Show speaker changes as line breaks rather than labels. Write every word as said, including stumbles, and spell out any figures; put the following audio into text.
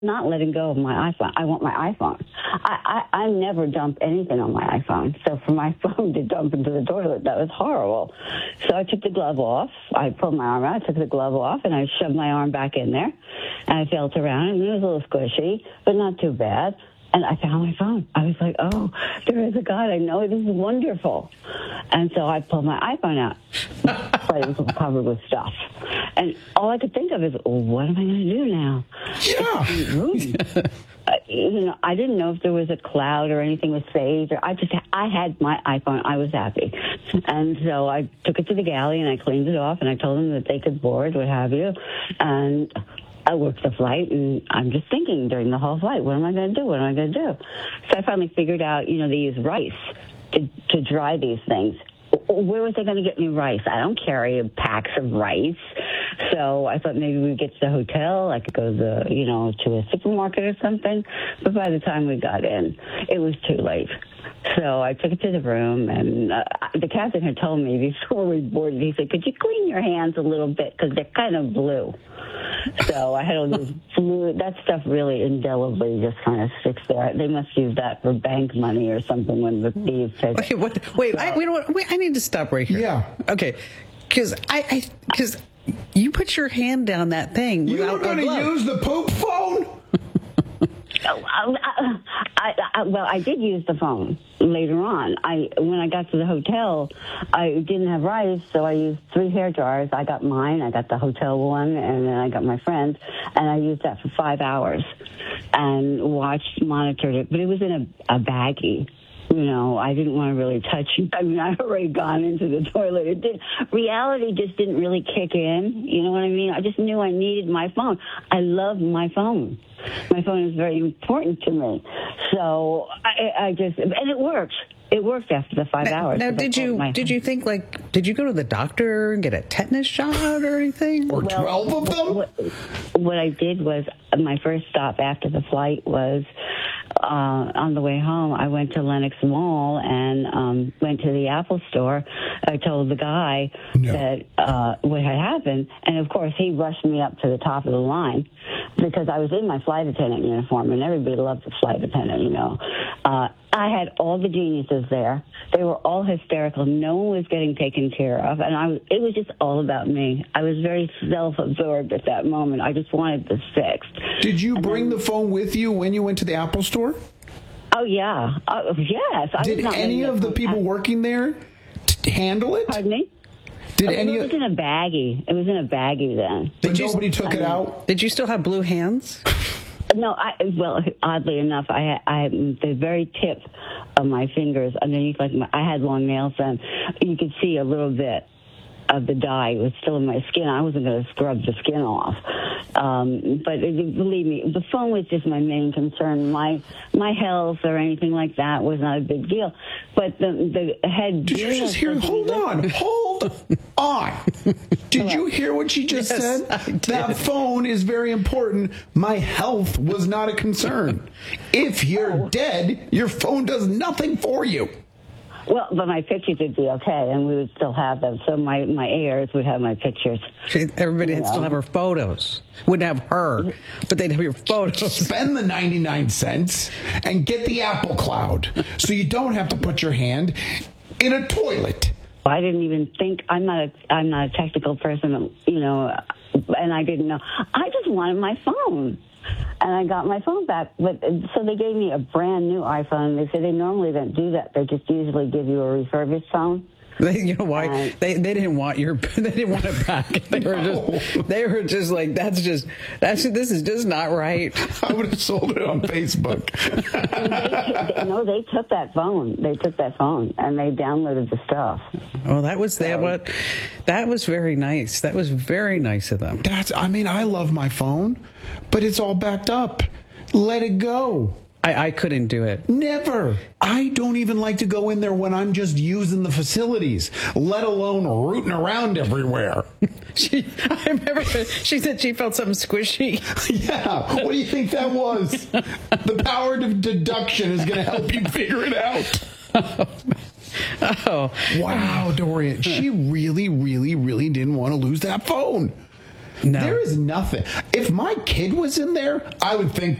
not letting go of my iPhone. I want my iPhone. I, I, I never dump anything on my iPhone. So for my phone to dump into the toilet, that was horrible. So I took the glove off. I pulled my arm out, I took the glove off, and I shoved my arm back in there. And I felt around, and it was a little squishy, but not too bad. And I found my phone. I was like, oh, there is a God. I know this is wonderful. And so I pulled my iPhone out, but it was covered with stuff. And all I could think of is, well, what am I going to do now?
Yeah.
uh, you know, I didn't know if there was a cloud or anything was saved. Or I just, I had my iPhone. I was happy. And so I took it to the galley and I cleaned it off and I told them that they could board, what have you. And I worked the flight, and I'm just thinking during the whole flight, what am I going to do? What am I going to do? So I finally figured out, you know, they use rice to, to dry these things. Where was they going to get me rice? I don't carry packs of rice. So I thought maybe we'd get to the hotel. I could go to the, you know, to a supermarket or something. But by the time we got in, it was too late. So I took it to the room, and uh, the captain had told me before we boarded, he said, could you clean your hands a little bit because they're kind of blue. So I had all this fluid. That stuff really indelibly just kind of sticks there. They must use that for bank money or something when the thieves take
Okay, what, wait, so, I, wait, wait, I need to stop right here.
Yeah.
Okay, because I, because you put your hand down that thing.
You were going to use the poop phone?
Oh, I, I, I, well, I did use the phone later on. I when I got to the hotel, I didn't have rice, so I used three hair dryers. I got mine, I got the hotel one, and then I got my friend's, and I used that for five hours and watched, monitored it. But it was in a, a baggie. You know, I didn't want to really touch it. I mean, I'd already gone into the toilet. It did, reality just didn't really kick in. You know what I mean? I just knew I needed my phone. I love my phone. My phone is very important to me. So I, I just, and it worked. It worked after the five
now,
hours.
Now, did you did you think, like, did you go to the doctor and get a tetanus shot or anything?
Or
well,
twelve of them?
What, what I did was, my first stop after the flight was, uh, on the way home, I went to Lenox Mall and um, went to the Apple store. I told the guy
no.
that uh, what had happened, and of course he rushed me up to the top of the line because I was in my flight attendant uniform, and everybody loved the flight attendant, you know. Uh, I had all the geniuses there. They were all hysterical. No one was getting taken care of, and I was, it was just all about me. I was very self-absorbed at that moment. I just wanted this fixed.
Did you and bring then, the phone with you when you went to the Apple store?
Oh, yeah. Uh, yes. I
Did any of the people working there t- handle it?
Pardon me?
Did
oh,
any
it was in a baggie. It was in a baggie then.
Did you, nobody took I it mean, out?
Did you still have blue hands?
No, I, well, oddly enough, I had, I had the very tip of my fingers underneath, like my, I had long nails then. You could see a little bit of the dye was still in my skin. I wasn't going to scrub the skin off. Um, but it, believe me, the phone was just my main concern. My my health or anything like that was not a big deal. But the the head...
Did you just hear... Hold on. Hold on. Did Hello. you hear what she just
yes,
said?
I did.
That phone is very important. My health was not a concern. If you're oh. dead, your phone does nothing for you.
Well, but my pictures would be okay, and we would still have them. So my, my heirs would have my pictures.
Everybody would still have her photos. Wouldn't have her, but they'd have your photos.
Spend the ninety-nine cents and get the Apple Cloud so you don't have to put your hand in a toilet.
I didn't even think, I'm not a, I'm not a technical person, you know, and I didn't know. I just wanted my phone. And I got my phone back. But so they gave me a brand new iPhone. They said they normally don't do that. They just usually give you a refurbished phone.
They, you know why? And they they didn't want your they didn't want it back. They were
no.
just they were just like that's just that's this is just not right.
I would have sold it on Facebook.
they, no, they took that phone. They took that phone and they downloaded the stuff.
Well, that was that what that was very nice. That was very nice of them.
That's I mean, I love my phone, but it's all backed up. Let it go.
I, I couldn't do it.
Never. I don't even like to go in there when I'm just using the facilities, let alone rooting around everywhere.
She, I remember she said she felt something squishy.
Yeah. What do you think that was? The power of deduction is going to help you figure it out.
Oh. Oh.
Wow, Dorian. She really, really, really didn't want to lose that phone.
No.
There is nothing. If my kid was in there, I would think